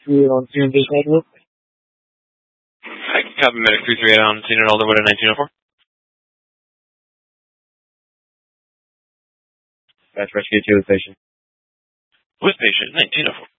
338 on scene, this Alderwood. I can copy medic 338 on scene at Alderwood at 1904. That's rescue to the station. With patient 1904.